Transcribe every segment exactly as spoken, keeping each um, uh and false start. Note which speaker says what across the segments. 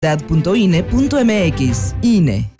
Speaker 1: punto I N E punto M X. I N E.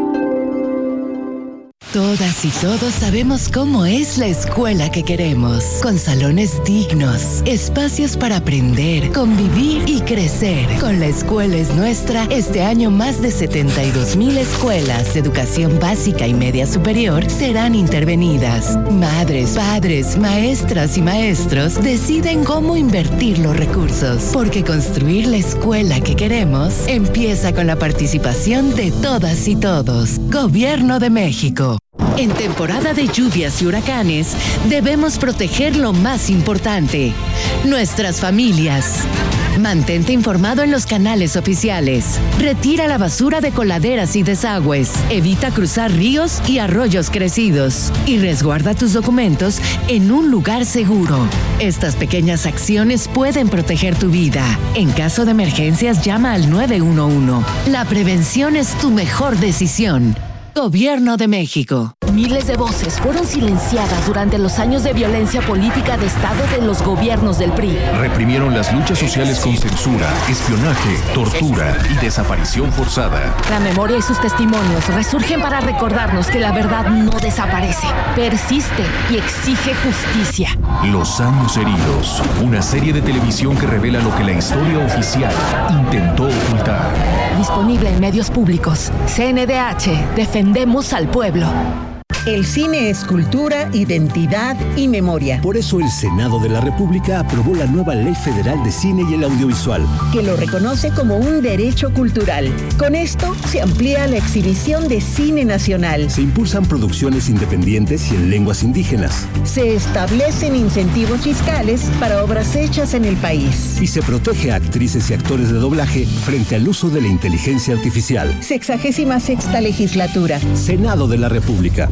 Speaker 2: Todas y todos sabemos cómo es la escuela que queremos, con salones dignos, espacios para aprender, convivir y crecer. Con La Escuela es Nuestra, este año más de setenta y dos mil escuelas de educación básica y media superior serán intervenidas. Madres, padres, maestras y maestros deciden cómo invertir los recursos, porque construir la escuela que queremos empieza con la participación de todas y todos. Gobierno de México. En temporada de lluvias y huracanes, debemos proteger lo más importante, nuestras familias. Mantente informado en los canales oficiales. Retira la basura de coladeras y desagües. Evita cruzar ríos y arroyos crecidos. Y resguarda tus documentos en un lugar seguro. Estas pequeñas acciones pueden proteger tu vida. En caso de emergencias, llama al nueve uno uno. La prevención es tu mejor decisión. Gobierno de México.
Speaker 3: Miles de voces fueron silenciadas durante los años de violencia política de Estado de los gobiernos del P R I.
Speaker 4: Reprimieron las luchas sociales con censura, espionaje, tortura y desaparición forzada.
Speaker 3: La memoria y sus testimonios resurgen para recordarnos que la verdad no desaparece, persiste y exige justicia.
Speaker 4: Los años heridos, una serie de televisión que revela lo que la historia oficial intentó ocultar.
Speaker 3: Disponible en medios públicos. C N D H, defendemos al pueblo.
Speaker 5: El cine es cultura, identidad y memoria.
Speaker 6: Por eso el Senado de la República aprobó la nueva Ley Federal de Cine y el Audiovisual,
Speaker 5: que lo reconoce como un derecho cultural. Con esto se amplía la exhibición de cine nacional.
Speaker 6: Se impulsan producciones independientes y en lenguas indígenas.
Speaker 5: Se establecen incentivos fiscales para obras hechas en el país.
Speaker 6: Y se protege a actrices y actores de doblaje frente al uso de la inteligencia artificial.
Speaker 5: Sexagésima sexta legislatura.
Speaker 6: Senado de la República.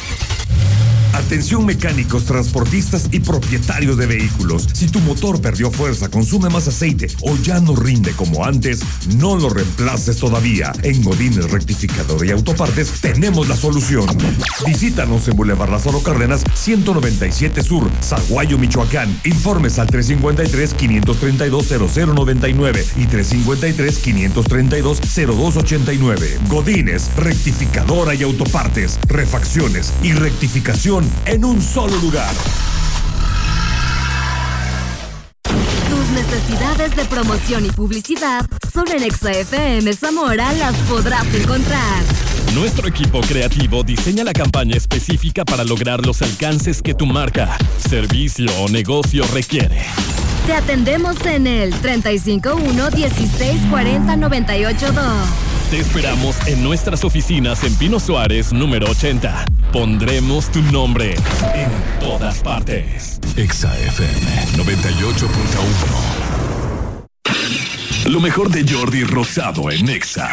Speaker 7: Atención mecánicos, transportistas y propietarios de vehículos. Si tu motor perdió fuerza, consume más aceite o ya no rinde como antes, no lo reemplaces todavía. En Godínez Rectificador y Autopartes tenemos la solución. Visítanos en Boulevard Lázaro Cárdenas, ciento noventa y siete Sur, Zaguayo, Michoacán. Informes al tres cinco tres, cinco tres dos, cero cero nueve nueve y tres cinco tres, cinco tres dos, cero dos ocho nueve. Godínez Rectificadora y Autopartes. Refacciones y rectificación en un solo lugar.
Speaker 8: Tus necesidades de promoción y publicidad solo en Exa F M Zamora las podrás encontrar.
Speaker 9: Nuestro equipo creativo diseña la campaña específica para lograr los alcances que tu marca, servicio o negocio requiere.
Speaker 8: Te atendemos en el treinta y cinco uno, dieciséis cuarenta, noventa y ocho dos.
Speaker 9: Te esperamos en nuestras oficinas en Pino Suárez, número ochenta. Pondremos tu nombre en todas partes.
Speaker 4: Exa F M noventa y ocho punto uno. Lo mejor de Jordi Rosado en Exa.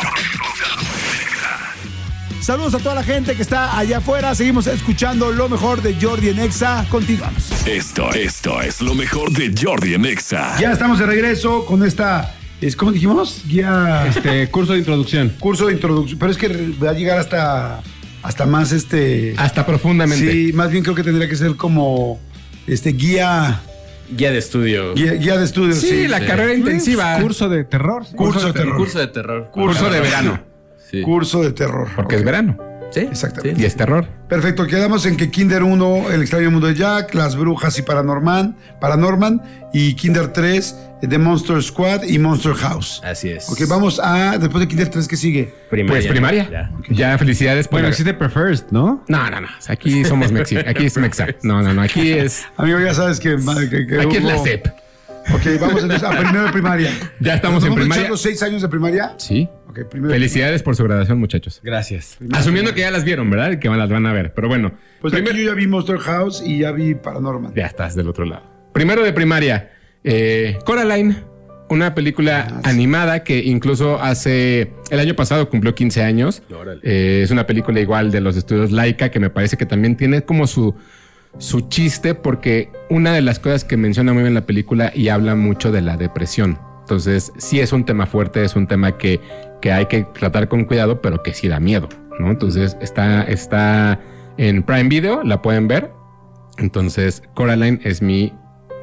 Speaker 10: Saludos a toda la gente que está allá afuera. Seguimos escuchando lo mejor de Jordi en Exa. Continuamos.
Speaker 4: Esto, esto es lo mejor de Jordi en Exa.
Speaker 10: Ya estamos de regreso con esta... Es, ¿cómo dijimos? Guía...
Speaker 11: Este, curso de introducción.
Speaker 10: Curso de introducción. Pero es que va a llegar hasta... Hasta más este...
Speaker 11: Hasta profundamente.
Speaker 10: Sí, más bien creo que tendría que ser como... Este, guía...
Speaker 11: Guía de estudio.
Speaker 10: Guía, guía de estudio, sí.
Speaker 11: Sí, la sí. carrera intensiva.
Speaker 10: Curso de terror.
Speaker 11: Curso, curso de terror. Curso de terror.
Speaker 10: Curso de verano. Sí. Curso de terror.
Speaker 11: Porque okay. es verano.
Speaker 10: Sí. Exactamente.
Speaker 11: Sí. Y es terror.
Speaker 10: Perfecto. Quedamos en que Kinder uno, El extraño mundo de Jack, Las brujas y Paranorman, Paranorman y Kinder tres, The Monster Squad y Monster House.
Speaker 11: Así es.
Speaker 10: Ok, vamos a... Después de Kinder tres, ¿qué sigue?
Speaker 11: Primaria. Pues primaria. Ya, okay. ya felicidades.
Speaker 12: Bueno, existe Prefers, ¿no?
Speaker 11: No, no, no. Aquí somos Mexi. Aquí es Mexa. No, no, no. Aquí es...
Speaker 10: Amigo, ya sabes que... que, que
Speaker 11: aquí
Speaker 10: hubo...
Speaker 11: es la C E P.
Speaker 10: Ok, vamos en esa, a primero de primaria.
Speaker 11: Ya estamos en primaria.
Speaker 10: ¿Los seis años de primaria?
Speaker 11: Sí.
Speaker 10: Okay, primero
Speaker 11: felicidades por su graduación, muchachos.
Speaker 12: Gracias.
Speaker 11: Primero Asumiendo que ya las vieron, ¿verdad? Que las van a ver. Pero bueno.
Speaker 10: Pues primero... aquí yo ya vi Monster House y ya vi Paranormal.
Speaker 11: Ya estás del otro lado. Primero de primaria. Eh, Coraline, una película ah, sí. animada que incluso hace... El año pasado cumplió quince años. Eh, es una película igual de los estudios Laika que me parece que también tiene como su... su chiste, porque una de las cosas que menciona muy bien la película y habla mucho de la depresión. Entonces, sí es un tema fuerte, es un tema que, que hay que tratar con cuidado, pero que sí da miedo, ¿no? Entonces, está, está en Prime Video, la pueden ver. Entonces, Coraline es mi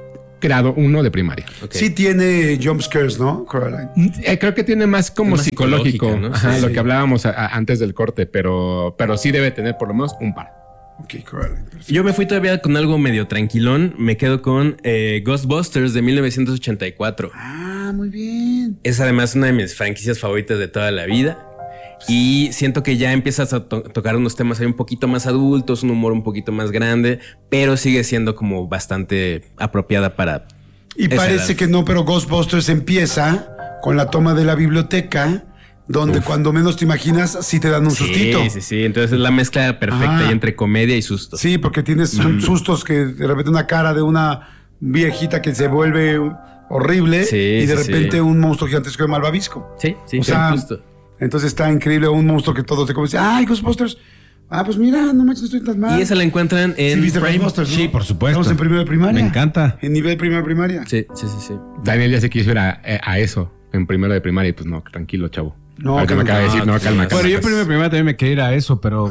Speaker 11: grado uno de primaria.
Speaker 10: Okay. Sí tiene jump scares, ¿no, Coraline?
Speaker 11: Eh, creo que tiene más como más psicológico, ¿no? Ajá, sí, lo sí. que hablábamos a, a, antes del corte, pero, pero sí debe tener por lo menos un par.
Speaker 12: Okay, Coraline, yo me fui todavía con algo medio tranquilón. Me quedo con eh, Ghostbusters de mil novecientos ochenta y cuatro.
Speaker 10: Ah, muy bien.
Speaker 12: Es además una de mis franquicias favoritas de toda la vida. Y siento que ya empiezas a to- tocar unos temas ahí un poquito más adultos, un humor un poquito más grande, pero sigue siendo como bastante apropiada para...
Speaker 10: Y parece edad. Que no, pero Ghostbusters empieza con la toma de la biblioteca, donde Uf. cuando menos te imaginas, sí te dan un
Speaker 12: sí,
Speaker 10: sustito.
Speaker 12: Sí, sí, sí. Entonces es la mezcla perfecta ah. entre comedia y susto.
Speaker 10: Sí, porque tienes mm. sustos que de repente una cara de una viejita que se vuelve horrible sí, y de sí, repente sí. un monstruo gigantesco de malvavisco.
Speaker 12: Sí, sí,
Speaker 10: o sea,
Speaker 12: justo.
Speaker 10: Entonces está increíble, un monstruo que todo te come. Ay, Ghostbusters. Ah, pues mira, no manches, no estoy tan mal.
Speaker 12: Y esa la encuentran en
Speaker 10: sí, ¿viste
Speaker 12: Prime?
Speaker 10: Ghostbusters, ¿no?
Speaker 13: Sí, por supuesto.
Speaker 10: Estamos en primero de primaria.
Speaker 13: Me encanta.
Speaker 10: En nivel primero de primaria.
Speaker 12: Sí, sí, sí, sí.
Speaker 11: Daniel ya se quiso ir a, a eso, en primero de primaria, y pues no, tranquilo, chavo.
Speaker 10: No,
Speaker 11: que me acaba de decir, no, calma, calma.
Speaker 13: Bueno, yo en primero de primaria también me quería ir a eso, pero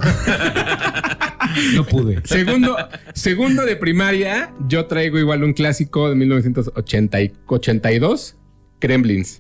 Speaker 13: no pude.
Speaker 11: Segundo, segundo de primaria, yo traigo igual un clásico de mil novecientos ochenta y dos, Gremlins.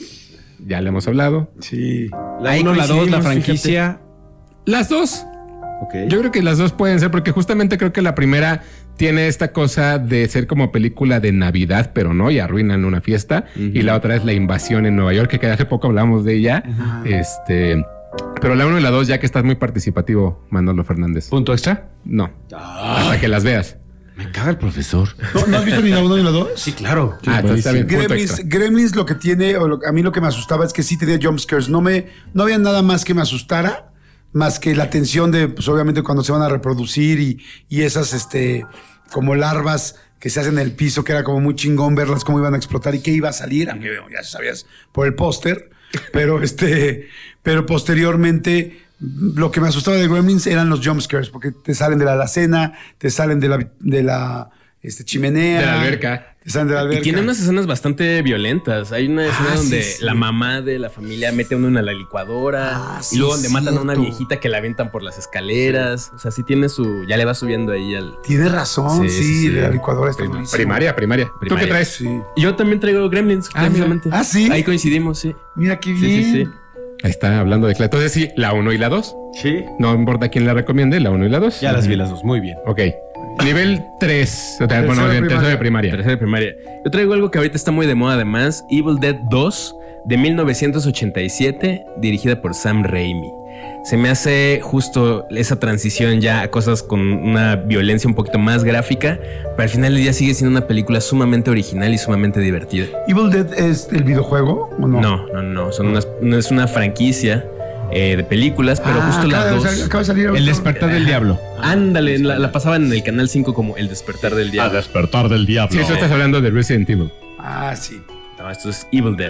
Speaker 11: Ya le hemos hablado.
Speaker 10: Sí.
Speaker 13: La uno, la dos, la franquicia.
Speaker 11: Fíjate. Las dos.
Speaker 13: Okay.
Speaker 11: Yo creo que las dos pueden ser, porque justamente creo que la primera tiene esta cosa de ser como película de Navidad, pero no, y arruinan una fiesta. Uh-huh. Y la otra es La Invasión en Nueva York, que hace poco hablamos de ella. Uh-huh. Este, pero la uno y la dos, ya que estás muy participativo, Manolo Fernández.
Speaker 13: ¿Punto extra?
Speaker 11: No. Ah. Hasta que las veas.
Speaker 13: Me caga el profesor.
Speaker 10: ¿No, ¿no has visto ni la uno ni la dos?
Speaker 13: Sí, claro.
Speaker 11: Ah, entonces está bien.
Speaker 10: Gremlins, Gremlins lo que tiene, o lo, a mí lo que me asustaba es que sí tenía jumpscares. No me, no había nada más que me asustara, más que la tensión de, pues obviamente cuando se van a reproducir y, y esas, este, como larvas que se hacen en el piso, que era como muy chingón verlas cómo iban a explotar y qué iba a salir. A mí ya sabías por el póster, pero este, pero posteriormente lo que me asustaba de Gremlins eran los jumpscares, porque te salen de la alacena, te salen de la, de la este, chimenea.
Speaker 11: De la alberca.
Speaker 10: Te salen de la alberca.
Speaker 12: Y tiene unas escenas bastante violentas. Hay una escena ah, donde sí, sí. la mamá de la familia mete a uno en la licuadora. Ah, sí, y luego donde matan a una viejita que la aventan por las escaleras. Sí. O sea, sí tiene su... Ya le va subiendo ahí al...
Speaker 10: Tiene razón, sí. sí, sí, sí. La licuadora está
Speaker 11: Prim- primaria, primaria, primaria. ¿Tú qué traes?
Speaker 10: Sí.
Speaker 12: Yo también traigo Gremlins,
Speaker 10: ah,
Speaker 12: precisamente.
Speaker 10: Ah, ¿sí?
Speaker 12: Ahí coincidimos, sí.
Speaker 10: Mira qué bien.
Speaker 12: Sí, sí, sí.
Speaker 11: Ahí está hablando de... Entonces sí, la uno y la dos.
Speaker 13: Sí.
Speaker 11: No importa quién la recomiende, la uno y la dos.
Speaker 13: Ya uh-huh. las vi las dos, muy bien.
Speaker 11: Ok. Nivel tres. O sea, bueno, tercero de primaria.
Speaker 12: Tercero de primaria. Yo traigo algo que ahorita está muy de moda además. Evil Dead dos de mil novecientos ochenta y siete, dirigida por Sam Raimi. Se me hace justo esa transición ya a cosas con una violencia un poquito más gráfica, pero al final del día sigue siendo una película sumamente original y sumamente divertida.
Speaker 10: ¿Evil Dead es el videojuego o no?
Speaker 12: No, no, no. Son unas, no es una franquicia eh, de películas, pero ah, justo las dos.
Speaker 10: De, acaba de salir
Speaker 13: El Despertar del Diablo.
Speaker 12: Ándale, la, la pasaban en el canal cinco como El Despertar del Diablo.
Speaker 13: Ah, Despertar del Diablo.
Speaker 11: Sí, eso estás hablando de Resident Evil.
Speaker 10: Ah, sí.
Speaker 12: No, esto es Evil Dead.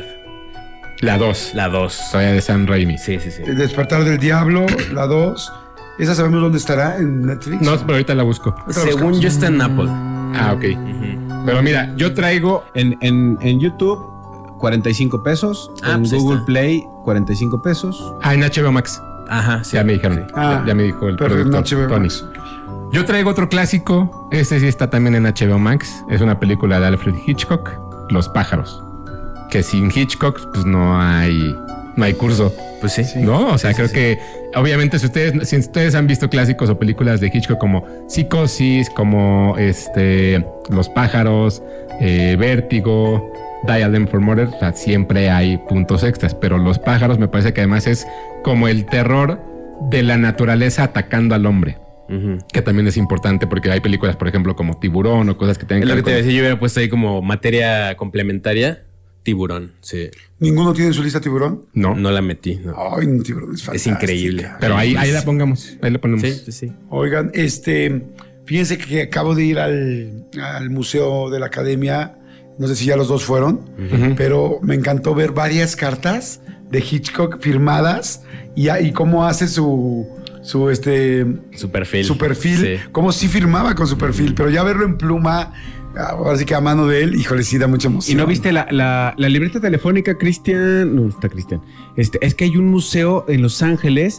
Speaker 11: La dos.
Speaker 12: La dos.
Speaker 11: Todavía de Sam Raimi.
Speaker 12: Sí, sí, sí.
Speaker 10: El Despertar del Diablo, la dos. ¿Esa sabemos dónde estará? ¿En Netflix?
Speaker 11: No, pero ahorita la busco.
Speaker 12: Ahorita Según la yo está en Apple.
Speaker 11: Ah, ok. Uh-huh. Pero mira, yo traigo...
Speaker 13: En, en, en YouTube, cuarenta y cinco pesos. Ah, en pues Google Play, cuarenta y cinco pesos.
Speaker 11: Ah, en H B O Max.
Speaker 12: Ajá, sí.
Speaker 11: Ya me dijeron. Sí. Ah, ya me dijo el productor, Tony. Yo traigo otro clásico. Este sí está también en H B O Max. Es una película de Alfred Hitchcock, Los pájaros. Que sin Hitchcock, pues no hay, no hay curso.
Speaker 12: Pues sí.
Speaker 11: ¿No? O sea,
Speaker 12: sí,
Speaker 11: creo
Speaker 12: sí,
Speaker 11: que obviamente si ustedes, si ustedes han visto clásicos o películas de Hitchcock como Psicosis, como este Los pájaros, eh, Vértigo, Dial for Murder, o sea, siempre hay puntos extras. Pero Los pájaros me parece que además es como el terror de la naturaleza atacando al hombre. Uh-huh. Que también es importante porque hay películas, por ejemplo, como Tiburón o cosas que tienen
Speaker 12: que ver.
Speaker 11: Es
Speaker 12: lo que te decía, yo hubiera puesto ahí como materia complementaria. Tiburón, sí.
Speaker 10: ¿Ninguno tiene en su lista Tiburón?
Speaker 11: No.
Speaker 12: No la metí. No.
Speaker 10: Ay, un Tiburón es fantástico.
Speaker 12: Es increíble.
Speaker 11: Pero ahí, ahí la pongamos. Ahí la ponemos.
Speaker 12: Sí, sí, sí.
Speaker 10: Oigan, este... Fíjense que acabo de ir al, al Museo de la Academia. No sé si ya los dos fueron. Uh-huh. Pero me encantó ver varias cartas de Hitchcock firmadas. Y, y cómo hace su... Su, este,
Speaker 12: su perfil.
Speaker 10: Su perfil. Sí. Cómo sí firmaba con su perfil. Pero ya verlo en pluma... Ahora sí que a mano de él, híjole, sí da mucha emoción.
Speaker 13: ¿Y no viste la, la, la libreta telefónica, Cristian? No, está Cristian. Este, es que hay un museo en Los Ángeles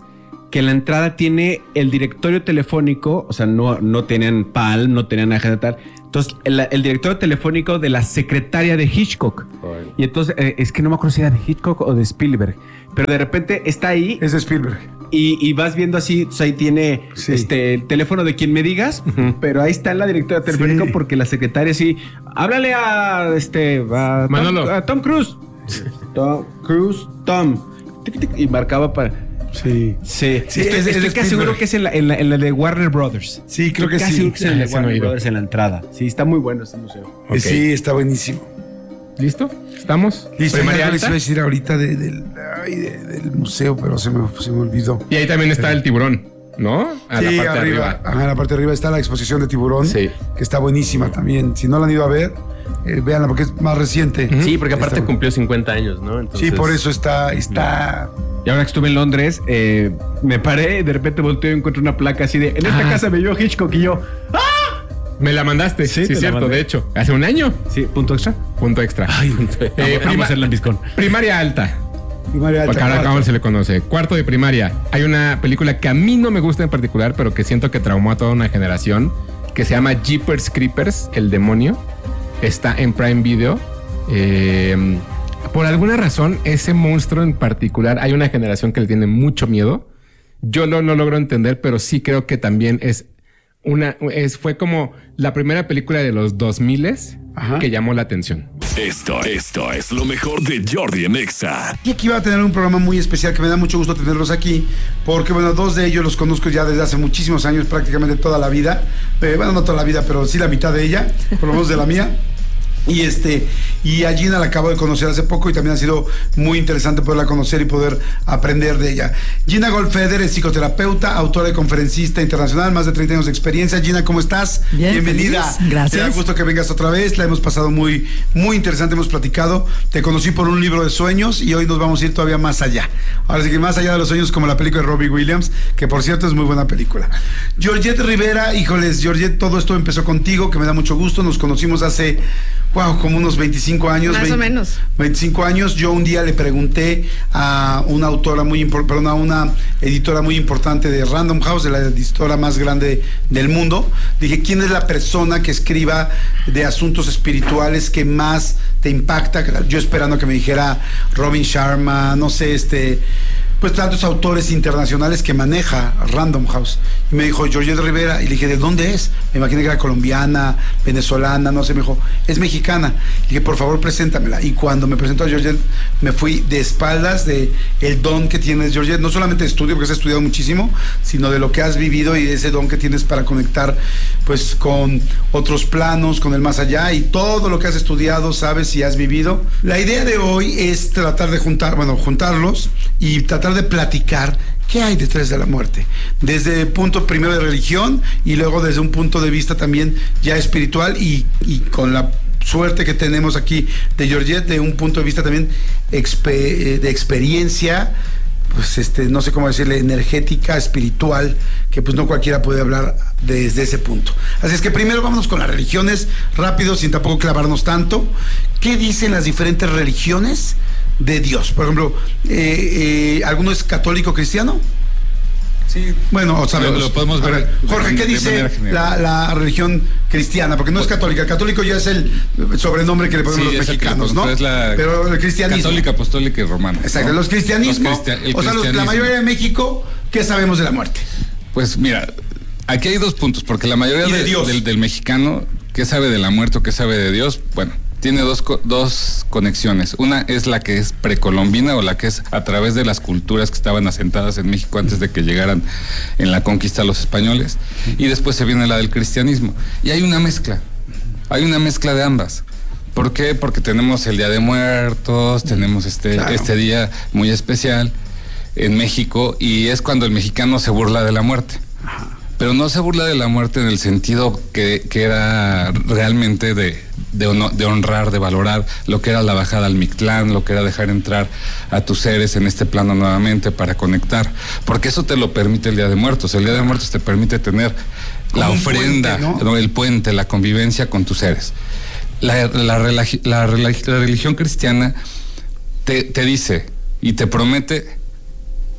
Speaker 13: que la entrada tiene el directorio telefónico, o sea, no, no tenían Palm, no tenían agenda tal. Entonces, el, el directorio telefónico de la secretaria de Hitchcock. Ay. Y entonces, eh, es que no me acuerdo si era de Hitchcock o de Spielberg, pero de repente está ahí.
Speaker 10: Es de Spielberg.
Speaker 13: Y, y vas viendo así, pues ahí tiene sí. este el teléfono de quien me digas, uh-huh. pero ahí está en la directoria telefónica sí. porque la secretaria sí, háblale a este a
Speaker 11: Manolo.
Speaker 13: Tom, a Tom Cruise. Tom Cruise, Tom. Y marcaba para.
Speaker 10: Sí.
Speaker 13: Sí.
Speaker 10: sí
Speaker 13: estoy
Speaker 10: es,
Speaker 13: estoy
Speaker 10: es
Speaker 13: casi seguro que es en la, en, la, en la de Warner Brothers.
Speaker 10: Sí, creo que
Speaker 13: casi
Speaker 10: sí.
Speaker 13: Que es en la de Warner Brothers en la entrada. Sí, está muy bueno este museo.
Speaker 10: Okay. Sí, está buenísimo.
Speaker 11: ¿Listo? ¿Estamos?
Speaker 10: Listo. Primaria les iba a decir ahorita de, de, ay, de, del museo, pero se me, se me olvidó.
Speaker 11: Y ahí también está el tiburón, ¿no? A
Speaker 10: sí,
Speaker 11: la parte
Speaker 10: arriba.
Speaker 11: de arriba.
Speaker 10: Ajá, en la parte de arriba está la exposición de tiburón, sí. que está buenísima también. Si no la han ido a ver, eh, véanla porque es más reciente.
Speaker 12: Sí, porque aparte está cumplió cincuenta años, ¿no?
Speaker 10: Entonces, sí, por eso está... está...
Speaker 13: Y ahora que estuve en Londres, eh, me paré y de repente volteo y encuentro una placa así de... En esta ah. casa me vio Hitchcock y yo... ¡Ah!
Speaker 11: Me la mandaste, sí, sí cierto, de hecho. Hace un año.
Speaker 13: Sí, punto extra.
Speaker 11: Punto extra.
Speaker 13: Ay, punto extra. Eh,
Speaker 11: vamos a hacer la biscón. Primaria alta.
Speaker 10: Primaria alta.
Speaker 11: Porque ahora cómo se le conoce. Cuarto de primaria. Hay una película que a mí no me gusta en particular, pero que siento que traumó a toda una generación, que se llama Jeepers Creepers, el demonio. Está en Prime Video. Eh, por alguna razón, ese monstruo en particular, hay una generación que le tiene mucho miedo. Yo no lo logro entender, pero sí creo que también es una, es, fue como la primera película de los dos miles que llamó la atención.
Speaker 9: Esto, esto es lo mejor de Jordi en Exa.
Speaker 10: Y aquí va a tener un programa muy especial que me da mucho gusto tenerlos aquí, porque bueno, dos de ellos los conozco ya desde hace muchísimos años, prácticamente toda la vida. Eh, bueno, no toda la vida, pero sí la mitad de ella, por lo menos de la mía. Y este, y a Gina la acabo de conocer hace poco y también ha sido muy interesante poderla conocer y poder aprender de ella. Gina Goldfeder es psicoterapeuta, autora y conferencista internacional, más de treinta años de experiencia. Gina, ¿cómo estás?
Speaker 1: Bien,
Speaker 10: bienvenida.
Speaker 1: Feliz. Gracias.
Speaker 10: Te da gusto que vengas otra vez, la hemos pasado muy, muy interesante, hemos platicado. Te conocí por un libro de sueños y hoy nos vamos a ir todavía más allá. Ahora sí que más allá de los sueños, como la película de Robbie Williams, que por cierto es muy buena película. Georgette Rivera, híjoles, Georgette, todo esto empezó contigo, que me da mucho gusto. Nos conocimos hace... Wow, como unos veinticinco años.
Speaker 14: Más
Speaker 10: veinte,
Speaker 14: o menos.
Speaker 10: veinticinco años. Yo un día le pregunté a una autora muy importante, perdón, a una editora muy importante de Random House, de la editora más grande del mundo. Dije, ¿quién es la persona que escriba de asuntos espirituales que más te impacta? Yo esperando que me dijera Robin Sharma, no sé, este... pues tantos autores internacionales que maneja Random House. Y me dijo Georgette Rivera, y le dije, ¿de dónde es? Me imaginé que era colombiana, venezolana, no sé. Me dijo, es mexicana. Le dije, por favor, preséntamela. Y cuando me presentó a Georgette, me fui de espaldas de el don que tienes, Georgette, no solamente de estudio, porque has estudiado muchísimo, sino de lo que has vivido y de ese don que tienes para conectar pues con otros planos, con el más allá, y todo lo que has estudiado, sabes y has vivido. La idea de hoy es tratar de juntar, bueno, juntarlos y tratar de platicar qué hay detrás de la muerte, desde el punto primero de religión y luego desde un punto de vista también ya espiritual y, y con la suerte que tenemos aquí de Georgette, de un punto de vista también exper- de experiencia, pues este, no sé cómo decirle, energética, espiritual, que pues no cualquiera puede hablar desde ese punto. Así es que primero vámonos con las religiones, rápido, sin tampoco clavarnos tanto. ¿Qué dicen las diferentes religiones de Dios? Por ejemplo, eh, eh, ¿alguno es católico cristiano?
Speaker 15: Sí.
Speaker 10: Bueno, o sabemos.
Speaker 15: Lo, lo podemos ver.
Speaker 10: Ver, Jorge, ¿qué dice la, la religión cristiana? Porque no es católica. El católico ya es el sobrenombre que le ponemos sí, los mexicanos, ¿no?
Speaker 15: Es la
Speaker 10: Pero el cristianismo.
Speaker 15: Católica, apostólica y romana.
Speaker 10: Exacto.
Speaker 15: ¿no?
Speaker 10: Los cristianismos.
Speaker 15: Los cristia-
Speaker 10: o sea, los, la mayoría de México, ¿qué sabemos de la muerte?
Speaker 15: Pues mira, aquí hay dos puntos, porque la mayoría
Speaker 10: de
Speaker 15: de,
Speaker 10: Dios.
Speaker 15: Del, del mexicano, ¿qué sabe de la muerte o qué sabe de Dios? Bueno, tiene dos, dos conexiones. Una es la que es precolombina o la que es a través de las culturas que estaban asentadas en México antes de que llegaran en la conquista los españoles. Y después se viene la del cristianismo. Y hay una mezcla. Hay una mezcla de ambas. ¿Por qué? Porque tenemos el Día de Muertos, tenemos este, claro. este día muy especial en México y es cuando el mexicano se burla de la muerte. Ajá. Pero no se burla de la muerte en el sentido que, que era realmente de, de, honor, de honrar, de valorar lo que era la bajada al Mictlán, lo que era dejar entrar a tus seres en este plano nuevamente para conectar. Porque eso te lo permite el Día de Muertos. El Día de Muertos te permite tener la ofrenda, puente, ¿no? el puente, la convivencia con tus seres. La, la, la, la, la religión cristiana te, te dice y te promete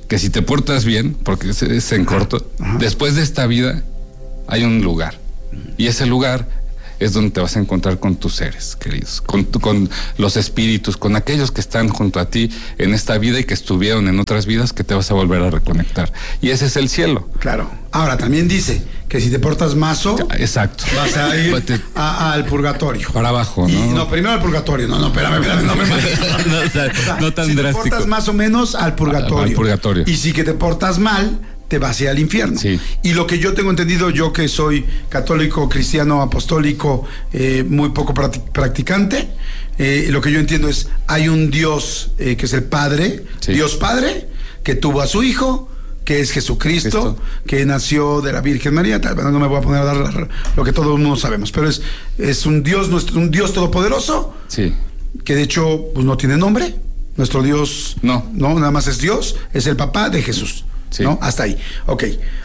Speaker 15: que si te portas bien, porque es, es en corto, ajá, después de esta vida hay un lugar. Y ese lugar es donde te vas a encontrar con tus seres queridos, con, tu, con los espíritus, con aquellos que están junto a ti en esta vida y que estuvieron en otras vidas, que te vas a volver a reconectar. Y ese es el cielo.
Speaker 10: Claro. Ahora, también dice que si te portas mazo,
Speaker 15: exacto,
Speaker 10: vas a ir a, al purgatorio.
Speaker 15: Para abajo, ¿no?
Speaker 10: Y, no, primero al purgatorio. No, no, espérame, espérame, no me no, o sea, o sea,
Speaker 15: no tan
Speaker 10: si
Speaker 15: drástico.
Speaker 10: te portas más o menos al purgatorio.
Speaker 15: Al purgatorio.
Speaker 10: Y si que te portas mal, te vas a ir al infierno.
Speaker 15: Sí.
Speaker 10: Y lo que yo tengo entendido, yo que soy católico, cristiano, apostólico, eh, muy poco practicante, eh, lo que yo entiendo es, hay un Dios eh, que es el Padre, sí, Dios Padre, que tuvo a su Hijo, que es Jesucristo, Cristo, que nació de la Virgen María. Tal vez no me voy a poner a dar lo que todo el mundo sabemos, pero es, es un Dios, nuestro, un Dios todopoderoso,
Speaker 15: sí,
Speaker 10: que de hecho pues no tiene nombre. Nuestro Dios,
Speaker 15: no,
Speaker 10: no, nada más es Dios, es el papá de Jesús. Sí. ¿No? Hasta ahí. Ok.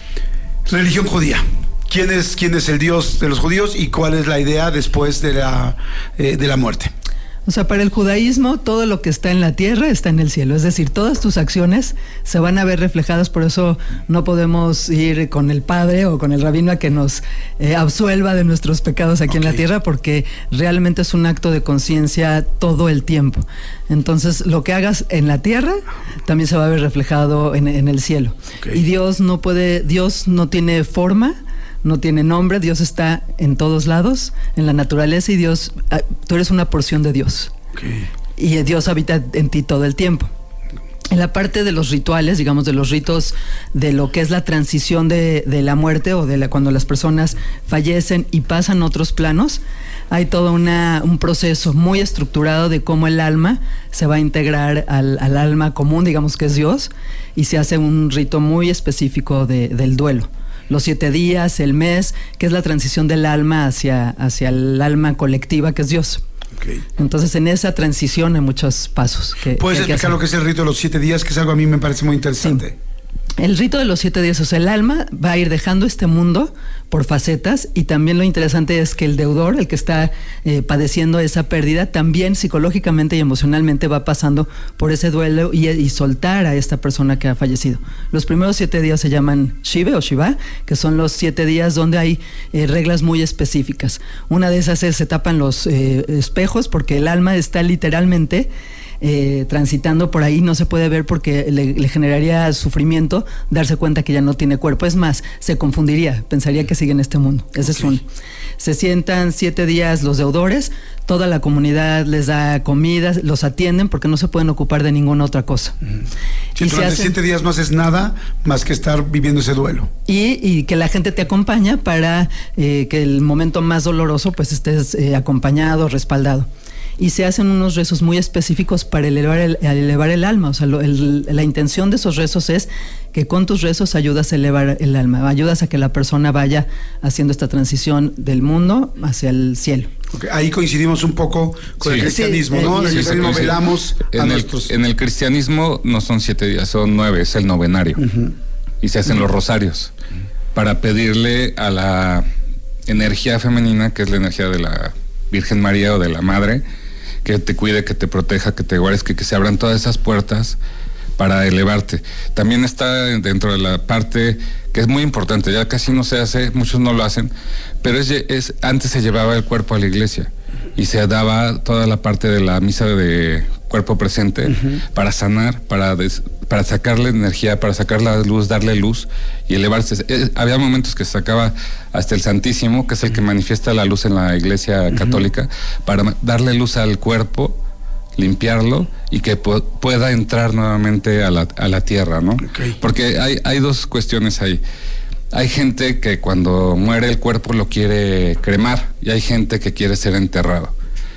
Speaker 10: Religión judía. ¿Quién es, quién es el Dios de los judíos y cuál es la idea después de la, eh, de la muerte?
Speaker 14: O sea, para el judaísmo, todo lo que está en la tierra está en el cielo. Es decir, todas tus acciones se van a ver reflejadas. Por eso no podemos ir con el padre o con el rabino a que nos eh, absuelva de nuestros pecados aquí, okay, en la tierra, porque realmente es un acto de conciencia todo el tiempo. Entonces, lo que hagas en la tierra también se va a ver reflejado en, en el cielo. Okay. Y Dios no puede, Dios no tiene forma, no tiene nombre. Dios está en todos lados, en la naturaleza, y Dios, tú eres una porción de Dios. Okay. Y Dios habita en ti todo el tiempo. En la parte de los rituales, digamos, de los ritos, de lo que es la transición de, de la muerte, o de la, cuando las personas fallecen y pasan a otros planos, hay todo una, un proceso muy estructurado de cómo el alma se va a integrar al, al alma común, digamos que es Dios, y se hace un rito muy específico de, del duelo. Los siete días, el mes, que es la transición del alma hacia, hacia el alma colectiva, que es Dios. Okay. Entonces, en esa transición hay muchos pasos. Que,
Speaker 10: ¿Puedes
Speaker 14: que
Speaker 10: explicar lo que es el rito de los siete días? Que es algo a mí me parece muy interesante.
Speaker 14: Sí. El rito de los siete días, o sea, el alma va a ir dejando este mundo por facetas, y también lo interesante es que el deudor, el que está eh, padeciendo esa pérdida, también psicológicamente y emocionalmente va pasando por ese duelo y, y soltar a esta persona que ha fallecido. Los primeros siete días se llaman Shiva o Shiva, que son los siete días donde hay eh, reglas muy específicas. Una de esas es se tapan los eh, espejos, porque el alma está literalmente Eh, transitando por ahí, no se puede ver porque le, le generaría sufrimiento darse cuenta que ya no tiene cuerpo. Es más, se confundiría, pensaría que sigue en este mundo. Ese okay. es uno. Se sientan siete días los deudores, toda la comunidad les da comida, los atienden porque no se pueden ocupar de ninguna otra cosa.
Speaker 10: Mm. Si durante hacen, siete días no haces nada más que estar viviendo ese duelo.
Speaker 14: Y, y que la gente te acompaña para eh, que el momento más doloroso pues estés eh, acompañado, respaldado. Y se hacen unos rezos muy específicos para elevar el, elevar el alma. O sea, lo, el, la intención de esos rezos es que con tus rezos ayudas a elevar el alma, ayudas a que la persona vaya haciendo esta transición del mundo hacia el cielo.
Speaker 10: Okay, ahí coincidimos un poco con sí. el cristianismo, sí, ¿no? En el cristianismo sí, velamos
Speaker 15: en
Speaker 10: a
Speaker 15: el,
Speaker 10: nuestros...
Speaker 15: En el cristianismo no son siete días, son nueve, es el novenario. Uh-huh. Y se hacen uh-huh. los rosarios uh-huh. para pedirle a la energía femenina, que es la energía de la Virgen María o de la Madre, que te cuide, que te proteja, que te guardes, que, que se abran todas esas puertas para elevarte. También está dentro de la parte que es muy importante, ya casi no se hace, muchos no lo hacen, pero es, es antes se llevaba el cuerpo a la iglesia y se daba toda la parte de la misa de cuerpo presente uh-huh. para sanar, para, des, para sacarle energía, para sacar la luz, darle luz y elevarse. Eh, había momentos que se sacaba hasta el Santísimo, que es el que manifiesta la luz en la iglesia uh-huh. católica, para darle luz al cuerpo, limpiarlo y que pu- pueda entrar nuevamente a la, a la tierra, ¿no? Okay. Porque hay, hay dos cuestiones ahí. Hay gente que cuando muere el cuerpo lo quiere cremar y hay gente que quiere ser enterrado.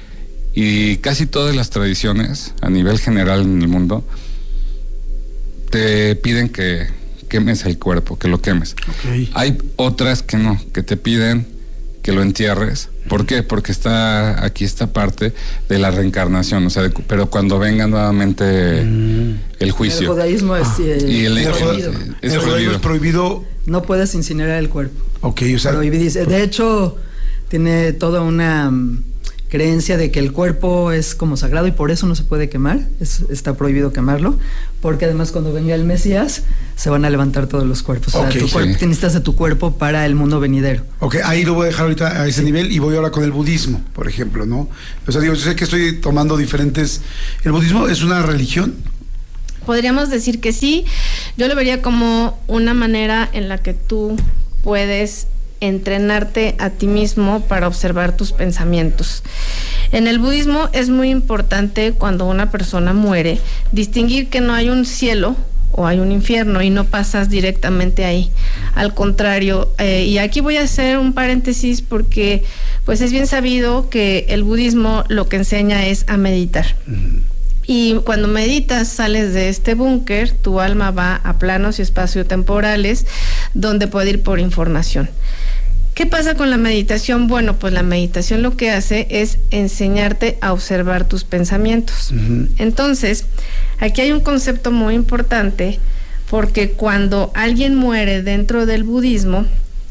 Speaker 15: Y casi todas las tradiciones, a nivel general en el mundo, te piden que quemes el cuerpo, que lo quemes. Okay. Hay otras que no, que te piden que lo entierres. ¿Por qué? Porque está aquí esta parte de la reencarnación, o sea, de, pero cuando venga nuevamente mm. el juicio.
Speaker 14: El judaísmo es, eh,
Speaker 10: y el,
Speaker 14: es
Speaker 10: prohibido. Es el judaísmo es prohibido.
Speaker 14: No puedes incinerar el cuerpo.
Speaker 10: Ok, o sea.
Speaker 14: Prohibido. De hecho, tiene toda una creencia de que el cuerpo es como sagrado y por eso no se puede quemar, es, está prohibido quemarlo, porque además cuando venga el Mesías se van a levantar todos los cuerpos. O sea,
Speaker 10: Okay,
Speaker 14: tu cuerpo,
Speaker 10: sí.
Speaker 14: necesitas de tu cuerpo para el mundo venidero.
Speaker 10: Ok, ahí lo voy a dejar ahorita a ese nivel y voy ahora con el budismo, por ejemplo, ¿no? O sea, digo, yo sé que estoy tomando diferentes... ¿El budismo es una religión?
Speaker 16: Podríamos decir que sí. Yo lo vería como una manera en la que tú puedes entrenarte a ti mismo para observar tus pensamientos. En el budismo es muy importante, cuando una persona muere, distinguir que no hay un cielo o hay un infierno y no pasas directamente ahí. Al contrario, eh, y aquí voy a hacer un paréntesis porque pues es bien sabido que el budismo lo que enseña es a meditar. Uh-huh. Y cuando meditas, sales de este búnker, tu alma va a planos y espaciotemporales donde puede ir por información. ¿Qué pasa con la meditación? Bueno, pues la meditación lo que hace es enseñarte a observar tus pensamientos. Uh-huh. Entonces, aquí hay un concepto muy importante, porque cuando alguien muere dentro del budismo,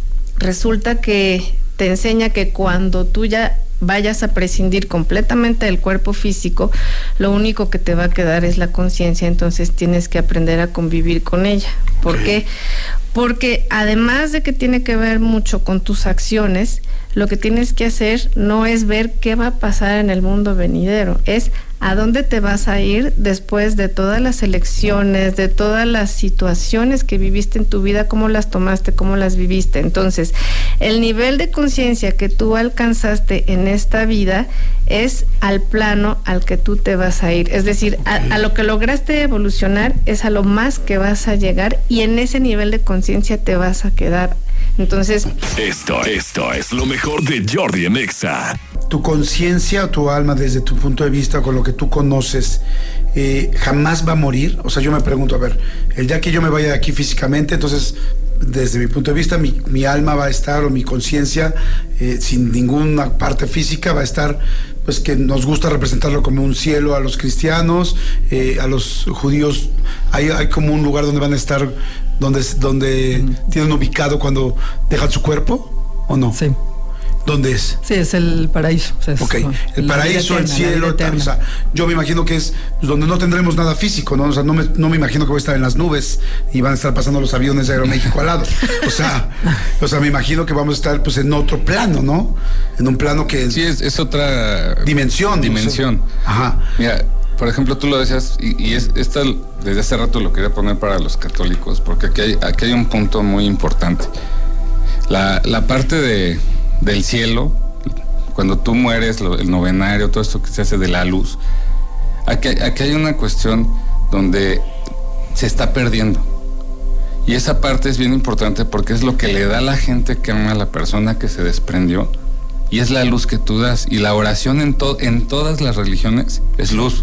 Speaker 16: resulta que te enseña que cuando tú ya vayas a prescindir completamente del cuerpo físico, lo único que te va a quedar es la conciencia, entonces tienes que aprender a convivir con ella. ¿Por qué? Porque además de que tiene que ver mucho con tus acciones, lo que tienes que hacer no es ver qué va a pasar en el mundo venidero, es a dónde te vas a ir después de todas las elecciones, de todas las situaciones que viviste en tu vida, cómo las tomaste, cómo las viviste. Entonces, el nivel de conciencia que tú alcanzaste en esta vida es al plano al que tú te vas a ir. Es decir, a, a lo que lograste evolucionar es a lo más que vas a llegar, y en ese nivel de conciencia te vas a quedar. Entonces,
Speaker 9: esto, esto es lo mejor de Jordi en Exa.
Speaker 10: Tu conciencia o tu alma, desde tu punto de vista, con lo que tú conoces, eh, jamás va a morir. O sea, yo me pregunto, a ver, el día que yo me vaya de aquí físicamente, entonces, desde mi punto de vista, mi, mi alma va a estar, o mi conciencia, eh, sin ninguna parte física, va a estar, pues que nos gusta representarlo como un cielo a los cristianos, eh, a los judíos, hay, hay como un lugar donde van a estar, donde, donde mm. tienen ubicado cuando dejan su cuerpo, ¿o no?
Speaker 14: Sí.
Speaker 10: ¿Dónde es?
Speaker 14: Sí, es el paraíso. O sea, es
Speaker 10: ok, el paraíso, eterna, el cielo, tal, o sea, yo me imagino que es pues, donde no tendremos nada físico, ¿no? O sea, no me, no me imagino que voy a estar en las nubes y van a estar pasando los aviones de Aeroméxico al lado. O sea, o sea, me imagino que vamos a estar pues en otro plano, ¿no? En un plano que...
Speaker 15: Sí, es, es otra...
Speaker 10: Dimensión.
Speaker 15: Dimensión.
Speaker 10: O sea, ajá.
Speaker 15: Mira, por ejemplo, tú lo decías, y, y es, esta desde hace rato lo quería poner para los católicos, porque aquí hay, aquí hay un punto muy importante. La, la parte de, del cielo, cuando tú mueres, lo, el novenario, todo esto que se hace de la luz, aquí, aquí hay una cuestión donde se está perdiendo. Y esa parte es bien importante porque es lo que le da a la gente que ama a la persona que se desprendió, y es la luz que tú das. Y la oración en, to, en todas las religiones es luz.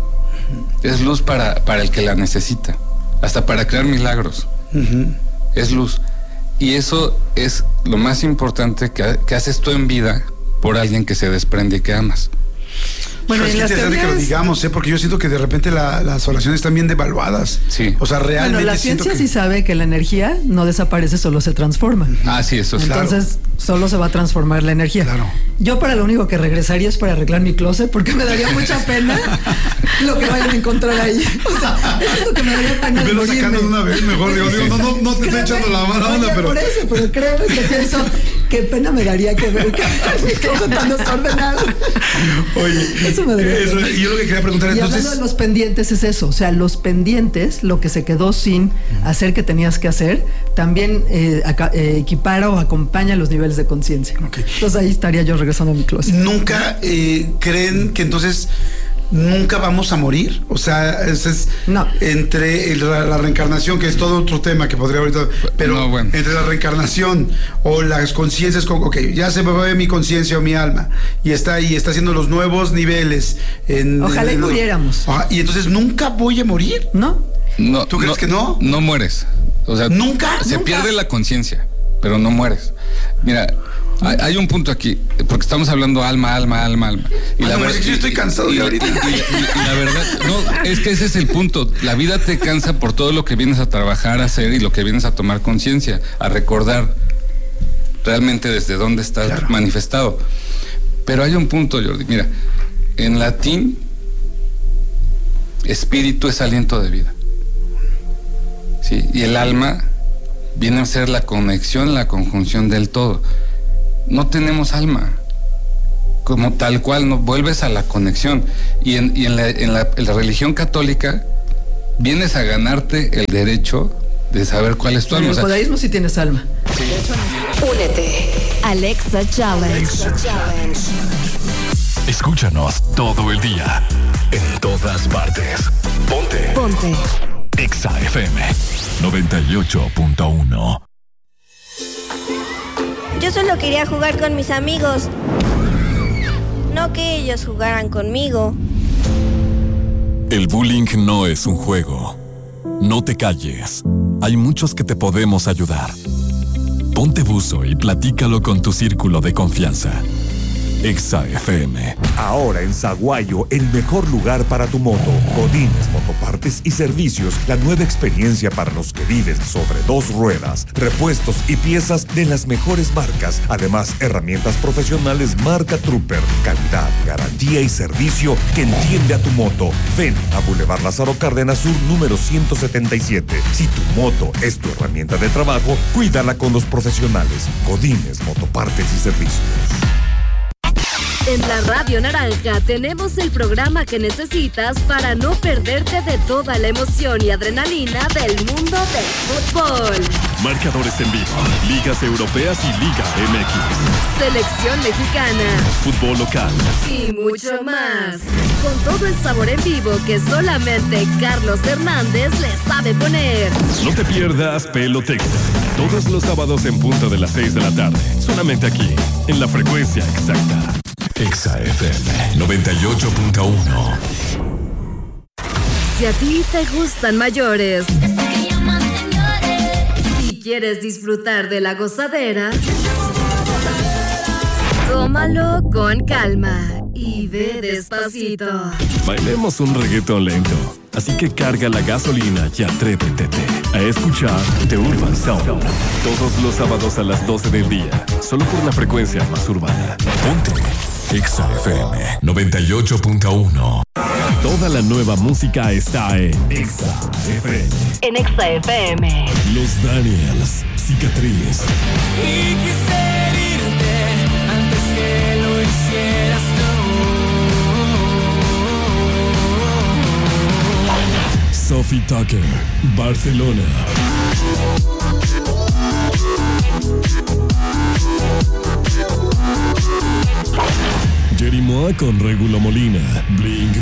Speaker 15: Es luz para, para el que la necesita, hasta para crear milagros. Uh-huh. Es luz. Y eso es lo más importante que, que haces tú en vida por alguien que se desprende y que amas.
Speaker 10: Bueno, es interesante que lo digamos, ¿eh? Porque yo siento que de repente la, las oraciones están bien devaluadas.
Speaker 15: Sí.
Speaker 10: O sea, realmente.
Speaker 14: Bueno, la ciencia
Speaker 10: que...
Speaker 14: sí sabe que la energía no desaparece, solo se transforma.
Speaker 15: Ah, sí, eso es
Speaker 14: Entonces,
Speaker 15: claro.
Speaker 14: solo se va a transformar la energía.
Speaker 10: Claro.
Speaker 14: Yo para lo único que regresaría es para arreglar mi closet, porque me daría mucha pena lo que vayan a encontrar ahí. O sea, eso es lo que me daría pena.
Speaker 10: Me lo sacando de una vez, mejor. Digo, digo, no, no, no te estoy echando la mala onda, pero.
Speaker 14: Por eso, pero créeme que pienso, qué pena me daría que ver que mi closet tan desordenado.
Speaker 10: Oye,
Speaker 14: eso me daría
Speaker 10: eso, y yo lo que quería preguntar
Speaker 14: y
Speaker 10: entonces.
Speaker 14: Hablando de los pendientes es eso, o sea, los pendientes, lo que se quedó sin uh-huh. hacer que tenías que hacer, también eh, acá, eh, equipara o acompaña los niveles de conciencia.
Speaker 10: Okay.
Speaker 14: Entonces ahí estaría yo regresando a mi closet.
Speaker 10: ¿Nunca eh, creen que entonces nunca vamos a morir? O sea, es, es
Speaker 14: no.
Speaker 10: entre el, la, la reencarnación, que es todo otro tema que podría ahorita, pero
Speaker 15: no, bueno.
Speaker 10: entre la reencarnación o las conciencias, con, ok, ya se me va mi conciencia o mi alma y está ahí, está haciendo los nuevos niveles. En,
Speaker 14: Ojalá
Speaker 10: en,
Speaker 14: y muriéramos.
Speaker 10: Ajá, y entonces nunca voy a morir.
Speaker 14: ¿No?
Speaker 15: no
Speaker 10: ¿Tú crees
Speaker 15: no,
Speaker 10: que no?
Speaker 15: No mueres. O sea,
Speaker 10: nunca.
Speaker 15: Se
Speaker 10: ¿Nunca?
Speaker 15: pierde la conciencia, pero no mueres. Mira, hay, hay un punto aquí, porque estamos hablando alma, alma, alma, alma. Y
Speaker 10: ah,
Speaker 15: la
Speaker 10: no,
Speaker 15: verdad,
Speaker 10: es que yo estoy cansado
Speaker 15: y,
Speaker 10: de ahorita.
Speaker 15: Y, y, y, y la verdad, no, es que ese es el punto. La vida te cansa por todo lo que vienes a trabajar, a hacer y lo que vienes a tomar conciencia, a recordar realmente desde dónde estás claro. manifestado. Pero hay un punto, Jordi. Mira, en latín, espíritu es aliento de vida. ¿Sí? Y el alma viene a ser la conexión, la conjunción del todo. No tenemos alma. Como tal cual, no vuelves a la conexión. Y en, y en, la, en, la, en la religión católica vienes a ganarte el derecho de saber cuál es tu alma.
Speaker 14: En el judaísmo sí tienes alma.
Speaker 15: Sí.
Speaker 8: Únete. Alexa Challenge. Alexa Challenge.
Speaker 4: Escúchanos todo el día, en todas partes. Ponte.
Speaker 8: Ponte.
Speaker 4: Exa F M noventa y ocho punto uno.
Speaker 17: Yo solo quería jugar con mis amigos, no que ellos jugaran conmigo.
Speaker 4: El bullying no es un juego. No te calles. Hay muchos que te podemos ayudar. Ponte buzo y platícalo con tu círculo de confianza. Exa F M.
Speaker 7: Ahora en Zaguayo, el mejor lugar para tu moto. Godínez Motopartes y Servicios, la nueva experiencia para los que viven sobre dos ruedas. Repuestos y piezas de las mejores marcas. Además, herramientas profesionales marca Trooper. Calidad, garantía y servicio que entiende a tu moto. Ven a Boulevard Lázaro Cárdenas Sur, número ciento setenta y siete. Si tu moto es tu herramienta de trabajo, cuídala con los profesionales. Godínez Motopartes y Servicios.
Speaker 8: En la Radio Naranja tenemos el programa que necesitas para no perderte de toda la emoción y adrenalina del mundo del fútbol.
Speaker 9: Marcadores en vivo, ligas europeas y Liga M X.
Speaker 8: Selección mexicana.
Speaker 9: Fútbol local.
Speaker 8: Y mucho más. Con todo el sabor en vivo que solamente Carlos Hernández le sabe poner.
Speaker 9: No te pierdas Pelotexa. Todos los sábados en punto de las seis de la tarde. Solamente aquí, en la frecuencia exacta.
Speaker 4: Exa F M noventa y ocho punto uno.
Speaker 8: Si a ti te gustan mayores, si quieres disfrutar de la gozadera, tómalo con calma y ve despacito.
Speaker 9: Bailemos un reggaetón lento. Así que carga la gasolina y atrévete a escuchar The Urban Sound. Todos los sábados a las doce del día. Solo por la frecuencia más urbana.
Speaker 4: Ponte Exa F M noventa y ocho punto uno.
Speaker 9: Toda la nueva música está en Exa F M.
Speaker 8: En Exa F M.
Speaker 9: Los Daniels, Cicatriz.
Speaker 18: Y quise irte antes que lo hicieras tú.
Speaker 9: Sophie Tucker, Barcelona. Jerry Moa con Regulo Molina, Blink